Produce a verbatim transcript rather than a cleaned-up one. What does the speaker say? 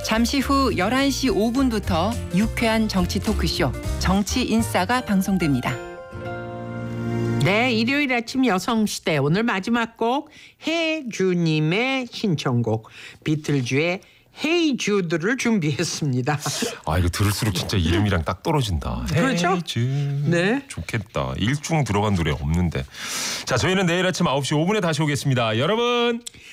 잠시 후 열한 시 오 분부터 유쾌한 정치 토크쇼 정치인싸가 방송됩니다. 네, 일요일 아침 여성시대 오늘 마지막 곡 해주님의 신청곡 비틀즈의 헤이 주드를 준비했습니다. 아 이거 들을수록 진짜 이름이랑 딱 떨어진다. 그렇죠? 헤이 주. 네. 좋겠다. 일중 들어간 노래 없는데. 자, 저희는 내일 아침 아홉 시 오 분에 다시 오겠습니다. 여러분.